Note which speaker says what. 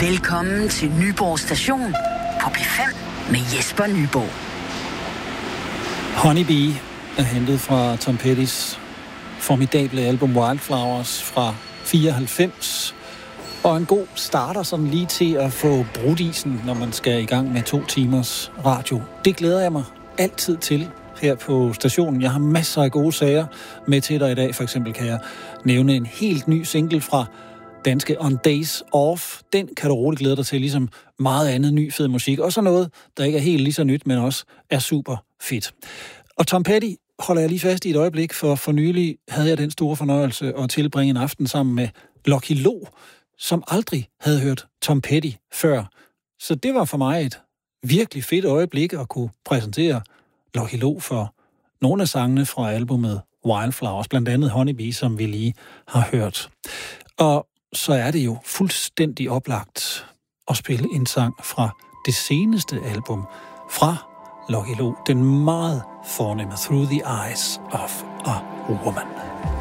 Speaker 1: Velkommen til Nyborg Station på P5 med Jesper Nyborg.
Speaker 2: Honeybee er hentet fra Tom Pettys formidable album Wildflowers fra 94. Og en god starter sådan lige til at få brudt isen, når man skal i gang med 2 timers radio. Det glæder jeg mig altid til her på stationen. Jeg har masser af gode sager med til dig i dag. For eksempel kan jeg nævne en helt ny single fra danske On Days Off. Den kan du roligt glæde dig til, ligesom meget andet ny fed musik. Og så noget, der ikke er helt lige så nyt, men også er super fedt. Og Tom Petty holder jeg lige fast i et øjeblik, for nylig havde jeg den store fornøjelse at tilbringe en aften sammen med Lucky Lo, som aldrig havde hørt Tom Petty før. Så det var for mig et virkelig fedt øjeblik at kunne præsentere Lucky Lo for nogle af sangene fra albumet Wildflowers, blandt andet Honeybee, som vi lige har hørt. Og så er det jo fuldstændig oplagt at spille en sang fra det seneste album fra Lucky Lo, den meget fornemme Through the Eyes of a Woman.